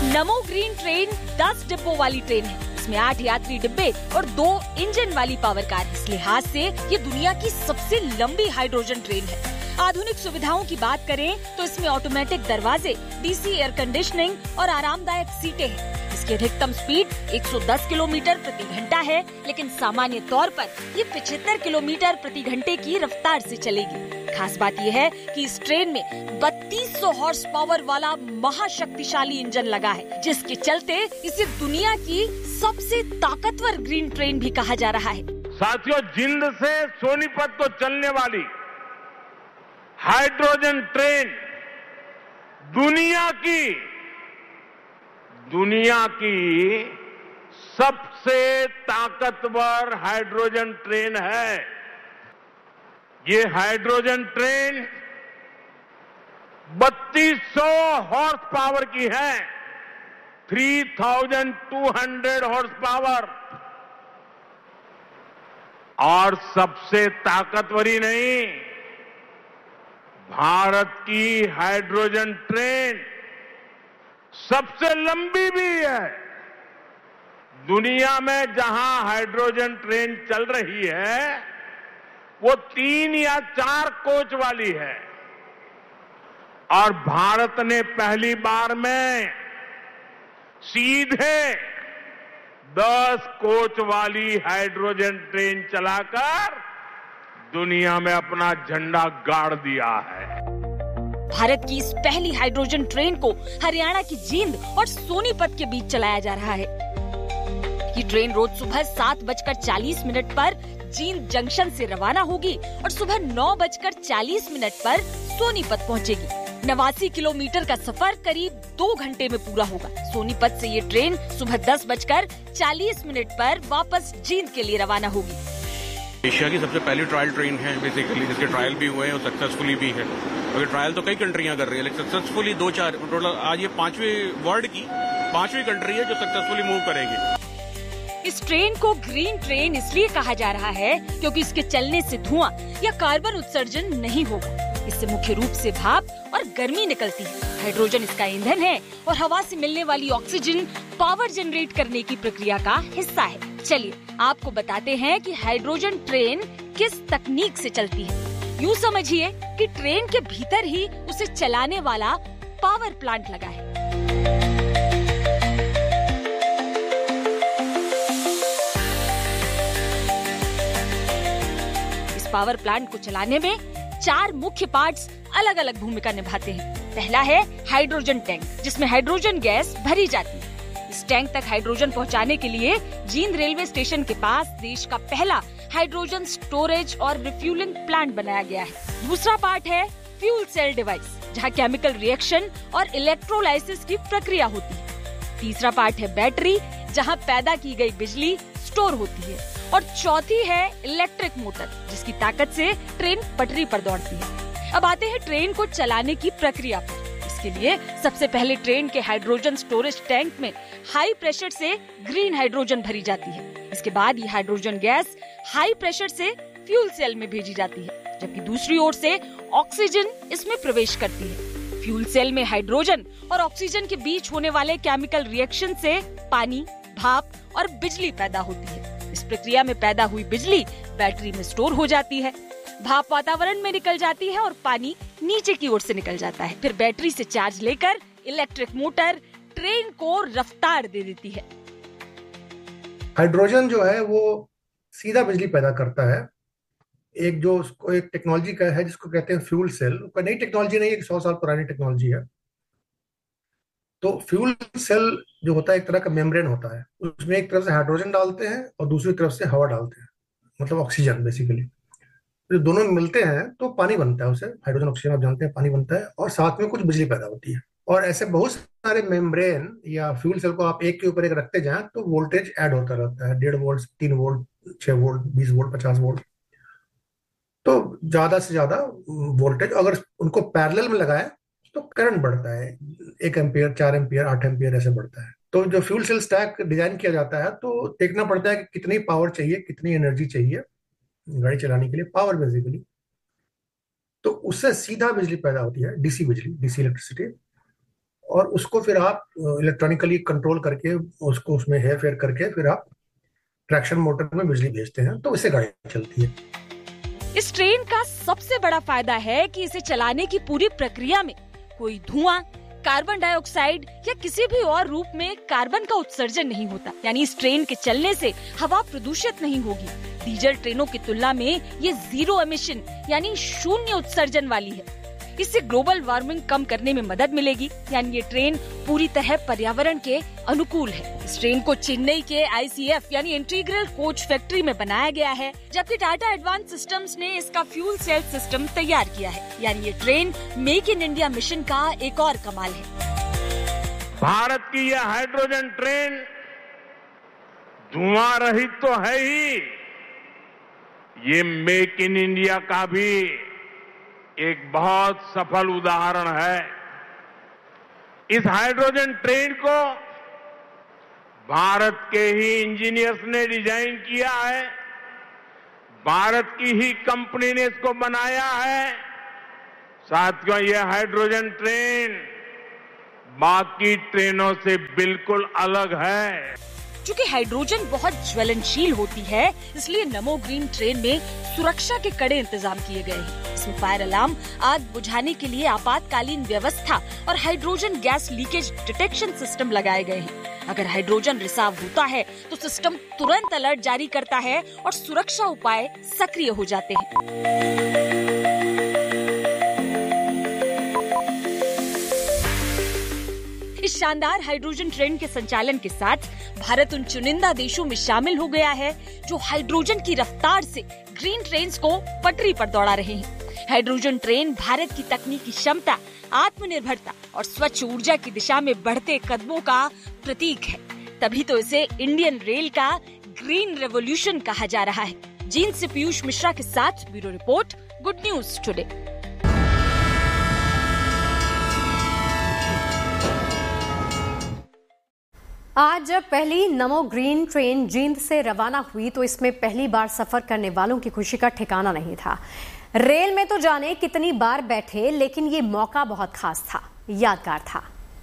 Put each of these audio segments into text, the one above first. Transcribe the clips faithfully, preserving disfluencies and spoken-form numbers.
नमो green train दस डिब्बों वाली ट्रेन है। इसमें आठ यात्री डिब्बे और दो इंजन वाली पावर कार। इस लिहाज से ये दुनिया की सबसे लंबी हाइड्रोजन ट्रेन है। आधुनिक सुविधाओं की बात करें तो इसमें ऑटोमेटिक दरवाजे, डीसी एयर कंडीशनिंग और आरामदायक सीटें हैं। इसकी अधिकतम स्पीड एक सौ दस किलोमीटर प्रति घंटा है, लेकिन सामान्य तौर पर ये पचहत्तर किलोमीटर प्रति घंटे की रफ्तार से चलेगी। खास बात यह है कि इस ट्रेन में बत्तीस सौ हॉर्स पावर वाला महाशक्तिशाली इंजन लगा है, जिसके चलते इसे दुनिया की सबसे ताकतवर ग्रीन ट्रेन भी कहा जा रहा है। साथियों, जिंद से सोनीपत को चलने वाली हाइड्रोजन ट्रेन दुनिया की दुनिया की सबसे ताकतवर हाइड्रोजन ट्रेन है। ये हाइड्रोजन ट्रेन बत्तीस सौ हॉर्स पावर की है, बत्तीस सौ हॉर्स पावर। और सबसे ताकतवर ही नहीं, भारत की हाइड्रोजन ट्रेन सबसे लंबी भी है। दुनिया में जहां हाइड्रोजन ट्रेन चल रही है वो तीन या चार कोच वाली है, और भारत ने पहली बार में सीधे दस कोच वाली हाइड्रोजन ट्रेन चलाकर दुनिया में अपना झंडा गाड़ दिया है। भारत की इस पहली हाइड्रोजन ट्रेन को हरियाणा की जींद और सोनीपत के बीच चलाया जा रहा है। ये ट्रेन रोज सुबह सात बजकर चालीस मिनट पर जींद जंक्शन से रवाना होगी और सुबह नौ बजकर चालीस मिनट पर सोनीपत पहुंचेगी। नवासी किलोमीटर का सफर करीब दो घंटे में पूरा होगा। सोनीपत से ये ट्रेन सुबह दस बजकर चालीस मिनट पर वापस जींद के लिए रवाना होगी। एशिया की सबसे पहली ट्रायल ट्रेन है बेसिकली, जिसके ट्रायल भी हुए हैं और सक्सेसफुली भी है। अगर ट्रायल तो कई कंट्रियां कर रही है, लेकिन सक्सेसफुली दो चार टोटल आज ये पांचवी वर्ल्ड की पांचवी कंट्री है जो सक्सेसफुली मूव करेगी। इस ट्रेन को ग्रीन ट्रेन इसलिए कहा जा रहा है क्योंकि इसके चलने से धुआं या कार्बन उत्सर्जन नहीं होगा। इससे मुख्य रूप से भाप और गर्मी निकलती है। हाइड्रोजन इसका ईंधन है और हवा से मिलने वाली ऑक्सीजन पावर जनरेट करने की प्रक्रिया का हिस्सा है। चलिए आपको बताते हैं कि हाइड्रोजन ट्रेन किस तकनीक से चलती है। यूँ समझिए कि ट्रेन के भीतर ही उसे चलाने वाला पावर प्लांट लगा है। इस पावर प्लांट को चलाने में चार मुख्य पार्ट्स अलग अलग भूमिका निभाते हैं। पहला है हाइड्रोजन टैंक, जिसमें हाइड्रोजन गैस भरी जाती है। इस टैंक तक हाइड्रोजन पहुंचाने के लिए जींद रेलवे स्टेशन के पास देश का पहला हाइड्रोजन स्टोरेज और रिफ्यूलिंग प्लांट बनाया गया है। दूसरा पार्ट है फ्यूल सेल डिवाइस, जहां केमिकल रिएक्शन और इलेक्ट्रोलाइसिस की प्रक्रिया होती है। तीसरा पार्ट है बैटरी, जहां पैदा की गई बिजली स्टोर होती है। और चौथी है इलेक्ट्रिक मोटर, जिसकी ताकत से ट्रेन पटरी पर दौड़ती है। अब आते हैं ट्रेन को चलाने की प्रक्रिया पर। इसके लिए सबसे पहले ट्रेन के हाइड्रोजन स्टोरेज टैंक में हाई प्रेशर से ग्रीन हाइड्रोजन भरी जाती है। इसके बाद ये हाइड्रोजन गैस हाई प्रेशर से फ्यूल सेल में भेजी जाती है, जबकि दूसरी ओर से ऑक्सीजन इसमें प्रवेश करती है। फ्यूल सेल में हाइड्रोजन और ऑक्सीजन के बीच होने वाले केमिकल रिएक्शन से पानी, भाप और बिजली पैदा होती है। इस प्रक्रिया में पैदा हुई बिजली बैटरी में स्टोर हो जाती है। भाप वातावरण में निकल जाती है और पानी नीचे की ओर से निकल जाता है। फिर बैटरी से चार्ज लेकर इलेक्ट्रिक मोटर ट्रेन को रफ्तार दे देती है। हाइड्रोजन जो है वो सीधा बिजली पैदा करता है। एक जो उसको एक टेक्नोलॉजी का है जिसको कहते हैं फ्यूल सेल। नई टेक्नोलॉजी नहीं है, सौ साल पुरानी टेक्नोलॉजी है। तो फ्यूल सेल जो होता है एक तरह का मेम्ब्रेन होता है। उसमें एक तरफ से हाइड्रोजन डालते हैं और दूसरी तरफ से हवा डालते हैं, मतलब ऑक्सीजन बेसिकली। जो दोनों मिलते हैं तो पानी बनता है, उसे हाइड्रोजन ऑक्सीजन आप जानते हैं पानी बनता है, और साथ में कुछ बिजली पैदा होती है। और ऐसे बहुत सारे मेम्ब्रेन या फ्यूल सेल को आप एक के ऊपर एक रखते जाएं तो वोल्टेज ऐड होता रहता है। डेढ़ वोल्ट, तीन वोल्ट, छह वोल्ट, बीस वोल्ट, पचास वोल्ट, तो ज्यादा से ज्यादा वोल्टेज अगर उनको पैरेलल में लगाए तो करंट बढ़ता है। एक एम्पियर, चार एम्पियर, आठ एम्पियर ऐसे बढ़ता है। तो जो फ्यूल सेल स्टैक डिजाइन किया जाता है तो देखना पड़ता है कि कितनी पावर चाहिए, कितनी एनर्जी चाहिए गाड़ी चलाने के लिए, पावर बेसिकली। तो उससे सीधा बिजली पैदा होती है, डीसी बिजली, डीसी इलेक्ट्रिसिटी। और उसको फिर आप इलेक्ट्रॉनिकली कंट्रोल करके उसको उसमें हेर फेर करके फिर आप ट्रैक्शन मोटर में बिजली भेजते हैं, तो इससे गाड़ी चलती है। इस ट्रेन का सबसे बड़ा फायदा है कि इसे चलाने की पूरी प्रक्रिया में कोई धुआं, कार्बन डाइऑक्साइड या किसी भी और रूप में कार्बन का उत्सर्जन नहीं होता। यानी इस ट्रेन के चलने से हवा प्रदूषित नहीं होगी। डीजल ट्रेनों की तुलना में ये जीरो एमिशन यानी शून्य उत्सर्जन वाली है। इससे ग्लोबल वार्मिंग कम करने में मदद मिलेगी। यानी ये ट्रेन पूरी तरह पर्यावरण के अनुकूल है। इस ट्रेन को चेन्नई के आई सी एफ यानी इंटीग्रल कोच फैक्ट्री में बनाया गया है, जबकि टाटा एडवांस सिस्टम्स ने इसका फ्यूल सेल सिस्टम तैयार किया है। यानी ये train make in India mission का एक और कमाल है। भारत की यह हाइड्रोजन ट्रेन धुआं रहित तो है ही, ये मेक इन इंडिया का भी एक बहुत सफल उदाहरण है। इस हाइड्रोजन ट्रेन को भारत के ही इंजीनियर्स ने डिजाइन किया है, भारत की ही कंपनी ने इसको बनाया है। साथियों, यह हाइड्रोजन ट्रेन बाकी ट्रेनों से बिल्कुल अलग है। चूंकि हाइड्रोजन बहुत ज्वलनशील होती है, इसलिए नमो ग्रीन ट्रेन में सुरक्षा के कड़े इंतजाम किए गए हैं। इसमें फायर अलार्म, आग बुझाने के लिए आपातकालीन व्यवस्था और hydrogen gas leakage detection system लगाए गए हैं। अगर हाइड्रोजन रिसाव होता है तो सिस्टम तुरंत अलर्ट जारी करता है और सुरक्षा उपाय सक्रिय हो जाते हैं। इस शानदार हाइड्रोजन ट्रेन के संचालन के साथ भारत उन चुनिंदा देशों में शामिल हो गया है जो हाइड्रोजन की रफ्तार से ग्रीन ट्रेन्स को पटरी पर दौड़ा रहे हैं। हाइड्रोजन ट्रेन भारत की तकनीकी क्षमता, आत्मनिर्भरता और स्वच्छ ऊर्जा की दिशा में बढ़ते कदमों का प्रतीक है। तभी तो इसे इंडियन रेल का ग्रीन रेवोल्यूशन कहा जा रहा है। जींद से पीयूष मिश्रा के साथ bureau report, good news today. आज जब पहली नमो ग्रीन ट्रेन जींद से रवाना हुई तो इसमें पहली बार सफर करने वालों की खुशी का ठिकाना नहीं था। रेल में तो जाने कितनी बार बैठे, लेकिन ये मौका बहुत खास था, यादगार था।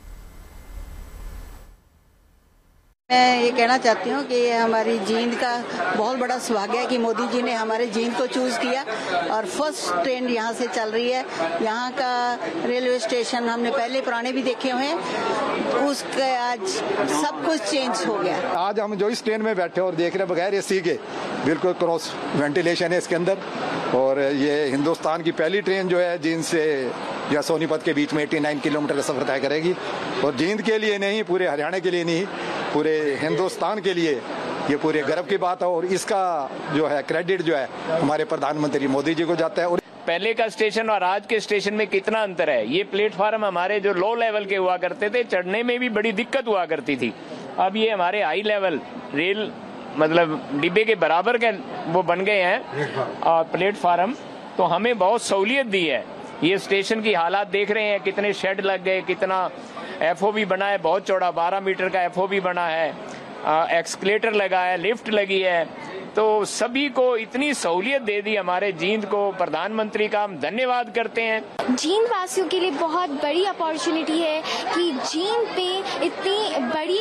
मैं ये कहना चाहती हूँ कि हमारी जींद का बहुत बड़ा सौभाग्य है कि मोदी जी ने हमारे जींद को चूज किया और फर्स्ट ट्रेन यहाँ से चल रही है। यहाँ का रेलवे स्टेशन हमने पहले पुराने भी देखे हुए हैं, उसका आज सब कुछ चेंज हो गया। आज हम जो इस ट्रेन में बैठे और देख रहे बगैर एसी के, बिल्कुल क्रॉस वेंटिलेशन है इसके अंदर। और ये हिंदुस्तान की पहली ट्रेन जो है जींद से या सोनीपत के बीच में नवासी किलोमीटर का सफर तय करेगी। और जींद के लिए नहीं, पूरे हरियाणा के लिए नहीं, पूरे हिंदुस्तान के लिए ये पूरे गर्व की बात है। और इसका जो है क्रेडिट जो है हमारे प्रधानमंत्री मोदी जी को जाता है। और पहले का स्टेशन और आज के स्टेशन में कितना अंतर है। ये प्लेटफार्म हमारे जो लो लेवल के हुआ करते थे, चढ़ने में भी बड़ी दिक्कत हुआ करती थी। अब ये हमारे हाई लेवल रेल मतलब डिब्बे के बराबर के वो बन गए हैं और प्लेटफार्म, तो हमें बहुत सहूलियत दी है। ये स्टेशन की हालात देख रहे हैं, कितने शेड लग गए, कितना एफ ओ बी बना है, बहुत चौड़ा बारह मीटर का एफ ओ बी बना है, एक्सकलेटर लगा है, लिफ्ट लगी है। तो सभी को इतनी सहूलियत दे दी हमारे जींद को। प्रधानमंत्री का हम धन्यवाद करते हैं। जींद वासियों के लिए बहुत बड़ी अपॉर्चुनिटी है कि जींद पे इतनी बड़ी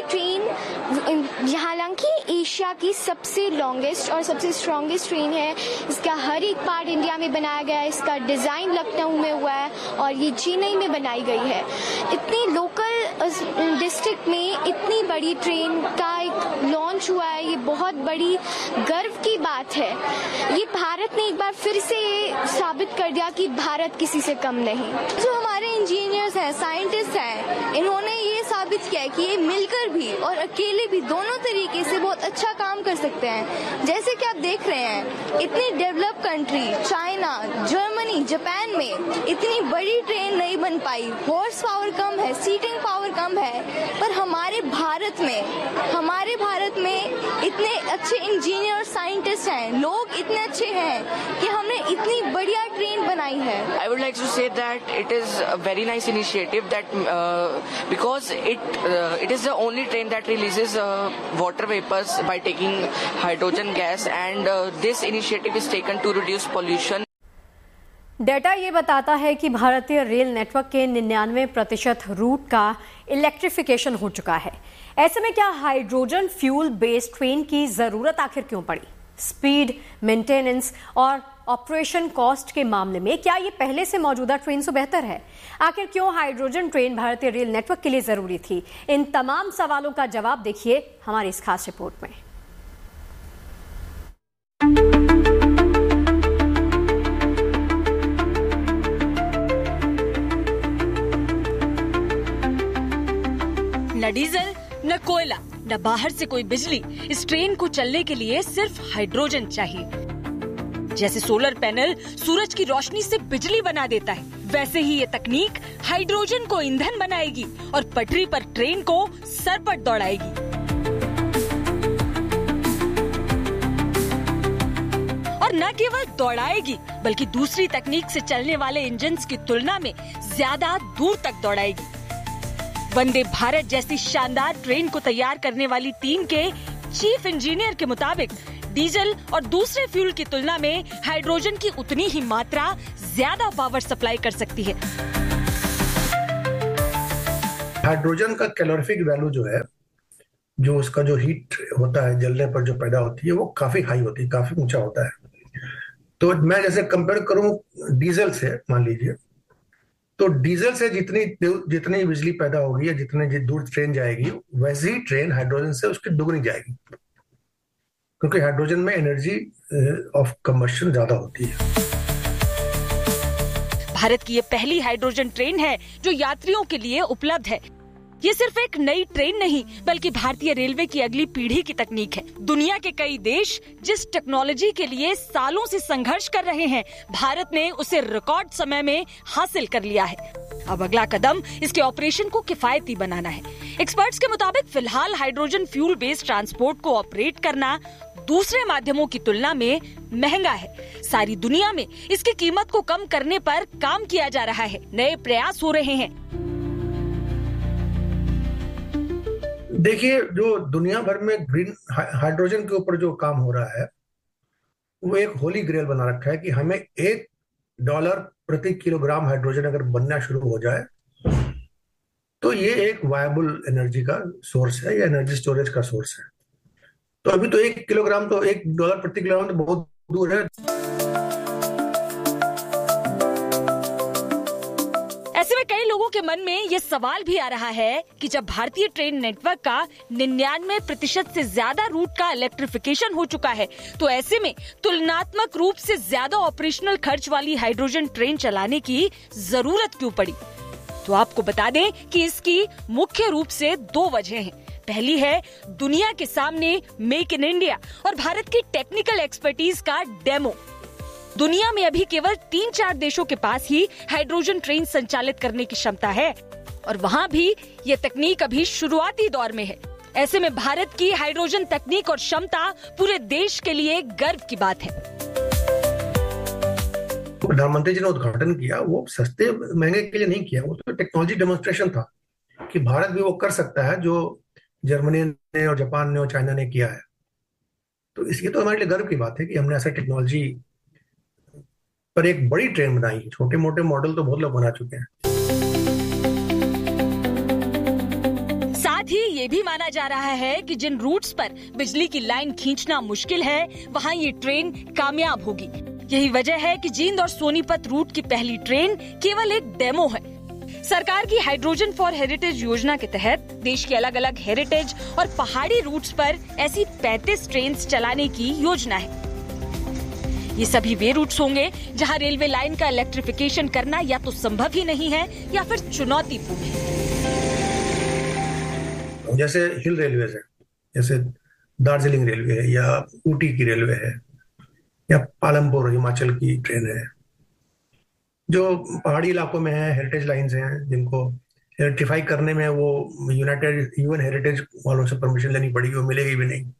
ट्रेन, हालांकि एशिया की सबसे लॉन्गेस्ट और सबसे स्ट्रॉन्गेस्ट ट्रेन है। इसका हर एक पार्ट इंडिया में बनाया गया है। इसका डिजाइन लखनऊ में हुआ है और ये चेन्नई में बनाई गई है। इतनी लोकल डिस्ट्रिक्ट में इतनी बड़ी ट्रेन का एक लॉन्च हुआ है, ये बहुत बड़ी गर्व की बात है। ये भारत ने एक बार फिर से साबित कर दिया कि भारत किसी से कम नहीं। जो हमारे इंजीनियर्स हैं, साइंटिस्ट हैं, इन्होंने ये साबित किया है कि ये मिलकर भी और अकेले भी दोनों तरीके से बहुत अच्छा काम कर सकते हैं। जैसे कि आप देख रहे हैं, इतनी develop country China, Germany, Japan में इतनी बड़ी ट्रेन नहीं बन पाई। हॉर्स पावर कम है, सीटिंग पावर कम है, पर हमारे भारत में हमारे भारत में इतने अच्छे इंजीनियर, साइंटिस्ट हैं, लोग इतने अच्छे हैं कि हमने इतनी बढ़िया ट्रेन बनाई है। I would like to say that it is a very nice initiative that uh, because it uh, it is the only train that releases uh, water vapors by taking hydrogen gas, and uh, this initiative is taken to reduce pollution. Data ये बताता है कि भारतीय rail network के निन्यानवे प्रतिशत root का electrification हो चुका है। ऐसे में क्या हाइड्रोजन फ्यूल बेस्ड ट्रेन की जरूरत आखिर क्यों पड़ी? स्पीड, मेंटेनेंस और ऑपरेशन कॉस्ट के मामले में क्या ये पहले से मौजूदा ट्रेन से बेहतर है? आखिर क्यों हाइड्रोजन ट्रेन भारतीय रेल नेटवर्क के लिए जरूरी थी? इन तमाम सवालों का जवाब देखिए हमारी इस खास रिपोर्ट में। न डीजल, न कोयला, न बाहर से कोई बिजली। इस ट्रेन को चलने के लिए सिर्फ हाइड्रोजन चाहिए। जैसे सोलर पैनल सूरज की रोशनी से बिजली बना देता है, वैसे ही ये तकनीक हाइड्रोजन को ईंधन बनाएगी और पटरी पर ट्रेन को सरपट दौड़ाएगी। और न केवल दौड़ाएगी बल्कि दूसरी तकनीक से चलने वाले इंजन्स की तुलना में ज्यादा दूर तक दौड़ाएगी। वंदे भारत जैसी शानदार ट्रेन को तैयार करने वाली टीम के चीफ इंजीनियर के मुताबिक डीजल और दूसरे फ्यूल की तुलना में हाइड्रोजन की उतनी ही मात्रा ज्यादा पावर सप्लाई कर सकती है। हाइड्रोजन का कैलोरीफिक वैल्यू जो है, जो उसका जो हीट होता है जलने पर जो पैदा होती है, वो काफी हाई होती है, काफी ऊंचा होता है। तो मैं जैसे कंपेयर करूं डीजल से, मान लीजिए तो डीजल से जितनी जितनी बिजली पैदा होगी या जितने दूर ट्रेन जाएगी, वैसे ही ट्रेन हाइड्रोजन से उसकी दुगनी जाएगी, क्योंकि हाइड्रोजन में एनर्जी ऑफ कंबशन ज्यादा होती है। भारत की ये पहली हाइड्रोजन ट्रेन है जो यात्रियों के लिए उपलब्ध है। ये सिर्फ एक नई ट्रेन नहीं बल्कि भारतीय रेलवे की अगली पीढ़ी की तकनीक है। दुनिया के कई देश जिस टेक्नोलॉजी के लिए सालों से संघर्ष कर रहे हैं, भारत ने उसे रिकॉर्ड समय में हासिल कर लिया है। अब अगला कदम इसके ऑपरेशन को किफायती बनाना है। एक्सपर्ट्स के मुताबिक फिलहाल हाइड्रोजन फ्यूल बेस्ड ट्रांसपोर्ट को ऑपरेट करना दूसरे माध्यमों की तुलना में महंगा है। सारी दुनिया में इसकी कीमत को कम करने पर काम किया जा रहा है, नए प्रयास हो रहे हैं। देखिए, जो दुनिया भर में ग्रीन हाइड्रोजन के ऊपर जो काम हो रहा है, वो एक होली ग्रेल बना रखा है कि हमें एक डॉलर प्रति किलोग्राम हाइड्रोजन अगर बनना शुरू हो जाए तो ये एक वायबल एनर्जी का सोर्स है या एनर्जी स्टोरेज का सोर्स है। तो अभी तो एक किलोग्राम तो एक डॉलर प्रति किलोग्राम तो बहुत दूर है। ऐसे में कई लोगों के मन में ये सवाल भी आ रहा है कि जब भारतीय ट्रेन नेटवर्क का निन्यानवे प्रतिशत से ज्यादा रूट का इलेक्ट्रिफिकेशन हो चुका है, तो ऐसे में तुलनात्मक रूप से ज्यादा ऑपरेशनल खर्च वाली हाइड्रोजन ट्रेन चलाने की जरूरत क्यों पड़ी? तो आपको बता दें कि इसकी मुख्य रूप से दो वजह हैं। पहली है दुनिया के सामने मेक इन इंडिया और भारत की टेक्निकल एक्सपर्टीज का डेमो। दुनिया में अभी केवल तीन चार देशों के पास ही हाइड्रोजन ट्रेन संचालित करने की क्षमता है और वहाँ भी ये तकनीक अभी शुरुआती दौर में है। ऐसे में भारत की हाइड्रोजन तकनीक और क्षमता पूरे देश के लिए गर्व की बात है। प्रधानमंत्री जी ने उद्घाटन किया, वो सस्ते महंगे के लिए नहीं किया, वो तो टेक्नोलॉजी डेमोन्स्ट्रेशन था कि भारत भी वो कर सकता है जो जर्मनी ने और जापान ने और चाइना ने किया है। तो इसलिए तो हमारे लिए गर्व की बात है कि हमने ऐसा टेक्नोलॉजी पर एक बड़ी ट्रेन बनाई। छोटे मोटे मॉडल तो बहुत लोग बना चुके हैं। साथ ही ये भी माना जा रहा है कि जिन रूट्स पर बिजली की लाइन खींचना मुश्किल है, वहाँ ये ट्रेन कामयाब होगी। यही वजह है कि जींद और सोनीपत रूट की पहली ट्रेन केवल एक डेमो है। सरकार की हाइड्रोजन फॉर हेरिटेज योजना के तहत देश के अलग अलग हेरिटेज और पहाड़ी रूट्स पर ऐसी पैंतीस ट्रेन चलाने की योजना है। ये सभी वे रूट्स होंगे जहां रेलवे लाइन का इलेक्ट्रिफिकेशन करना या तो संभव ही नहीं है या फिर चुनौतीपूर्ण है। जैसे हिल रेलवेज है, जैसे दार्जिलिंग रेलवे है या ऊटी की रेलवे है या पालमपुर हिमाचल की ट्रेन है। जो पहाड़ी इलाकों में है, हेरिटेज लाइंस हैं जिनको इलेक्ट्रीफाई करने में वो यूनाइटेड यूएन हेरिटेज वालों से परमिशन लेनी पड़ेगी, वो मिलेगी भी नहीं।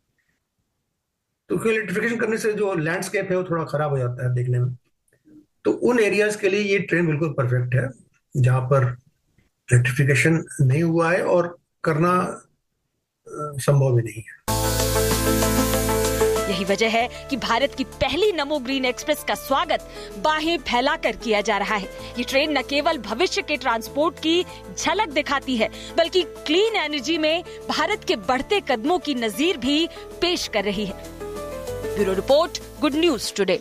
तो इलेक्ट्रिफिकेशन करने से जो लैंडस्केप है वो थोड़ा खराब हो जाता है देखने में। तो उन एरियाज के लिए ये ट्रेन बिल्कुल परफेक्ट है जहां पर इलेक्ट्रिफिकेशन नहीं हुआ है और करना संभव भी नहीं है। यही वजह है कि भारत की पहली नमो ग्रीन एक्सप्रेस का स्वागत बाहें फैलाकर किया जा रहा है। ये ट्रेन न केवल भविष्य के ट्रांसपोर्ट की झलक दिखाती है, बल्कि क्लीन एनर्जी में भारत के बढ़ते कदमों की नजीर भी पेश कर रही है। Bureau report, good news today.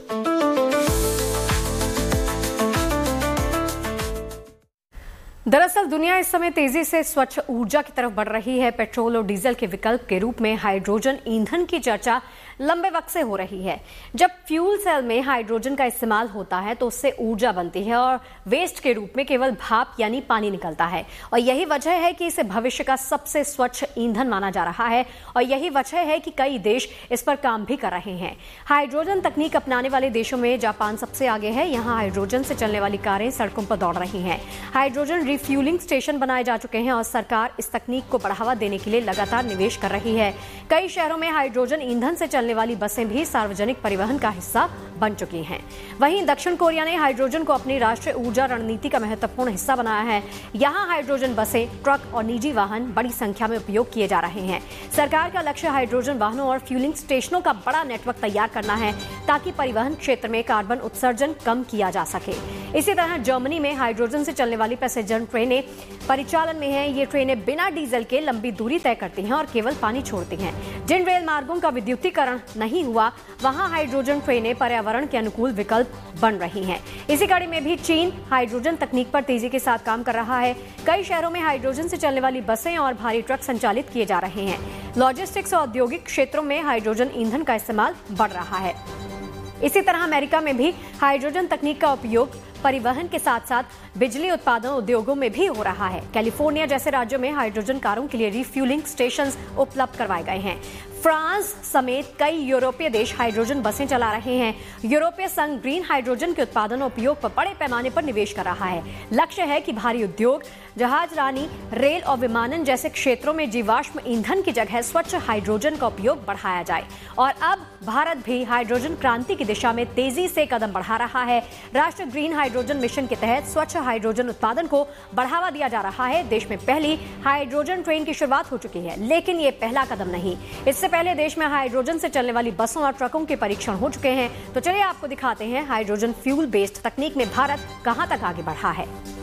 दरअसल दुनिया इस समय तेजी से स्वच्छ ऊर्जा की तरफ बढ़ रही है। पेट्रोल और डीजल के विकल्प के रूप में हाइड्रोजन ईंधन की चर्चा लंबे वक्त से हो रही है। जब फ्यूल सेल में हाइड्रोजन का इस्तेमाल होता है तो उससे ऊर्जा बनती है और वेस्ट के रूप में केवल भाप यानी पानी निकलता है, और यही वजह है कि इसे भविष्य का सबसे स्वच्छ ईंधन माना जा रहा है, और यही वजह है कि कई देश इस पर काम भी कर रहे हैं। हाइड्रोजन तकनीक अपनाने वाले देशों में जापान सबसे आगे है। यहाँ हाइड्रोजन से चलने वाली कारें सड़कों पर दौड़ रही हैं। हाइड्रोजन रिफ्यूलिंग स्टेशन बनाए जा चुके हैं और सरकार इस तकनीक को बढ़ावा देने के लिए लगातार निवेश कर रही है। कई शहरों में हाइड्रोजन ईंधन से चलने वाली बसें भी सार्वजनिक परिवहन का हिस्सा बन चुकी हैं। वहीं दक्षिण कोरिया ने हाइड्रोजन को अपनी राष्ट्रीय ऊर्जा रणनीति का महत्वपूर्ण हिस्सा बनाया है। यहां हाइड्रोजन बसें, ट्रक और निजी वाहन बड़ी संख्या में उपयोग किए जा रहे हैं। सरकार का लक्ष्य हाइड्रोजन वाहनों और फ्यूलिंग स्टेशनों का बड़ा नेटवर्क तैयार करना है ताकि परिवहन क्षेत्र में कार्बन उत्सर्जन कम किया जा सके। इसी तरह जर्मनी में हाइड्रोजन से चलने वाली पैसेंजर ट्रेनें परिचालन में हैं। ये ट्रेनें बिना डीजल के लंबी दूरी तय करती हैं और केवल पानी छोड़ती हैं। जिन रेल मार्गों का विद्युतीकरण नहीं हुआ वहां हाइड्रोजन ट्रेनें पर्यावरण के अनुकूल विकल्प बन रही हैं। इसी कड़ी में भी चीन हाइड्रोजन तकनीक पर तेजी के साथ काम कर रहा है। कई शहरों में हाइड्रोजन से चलने वाली बसें और भारी ट्रक संचालित किए जा रहे हैं। लॉजिस्टिक्स और औद्योगिक क्षेत्रों में हाइड्रोजन ईंधन का इस्तेमाल बढ़ रहा है। इसी तरह अमेरिका में भी हाइड्रोजन तकनीक का उपयोग परिवहन के साथ साथ बिजली उत्पादन उद्योगों में भी हो रहा है। कैलिफोर्निया जैसे राज्यों में हाइड्रोजन कारों के लिए रिफ्यूलिंग स्टेशंस उपलब्ध करवाए गए हैं। फ्रांस समेत कई यूरोपीय देश हाइड्रोजन बसें चला रहे हैं। यूरोपीय संघ ग्रीन हाइड्रोजन के उत्पादन और उपयोग पर बड़े पैमाने पर निवेश कर रहा है। लक्ष्य है कि भारी उद्योग, जहाजरानी, रेल और विमानन जैसे क्षेत्रों में जीवाश्म ईंधन की जगह स्वच्छ हाइड्रोजन का उपयोग बढ़ाया जाए। और अब भारत भी हाइड्रोजन क्रांति की दिशा में तेजी से कदम बढ़ा रहा है। राष्ट्रीय ग्रीन हाइड्रोजन मिशन के तहत स्वच्छ हाइड्रोजन उत्पादन को बढ़ावा दिया जा रहा है। देश में पहली हाइड्रोजन ट्रेन की शुरुआत हो चुकी है, लेकिन ये पहला कदम नहीं। इससे पहले देश में हाइड्रोजन से चलने वाली बसों और ट्रकों के परीक्षण हो चुके हैं। तो चलिए आपको दिखाते हैं हाइड्रोजन फ्यूल बेस्ड तकनीक में भारत कहां तक आगे बढ़ा है।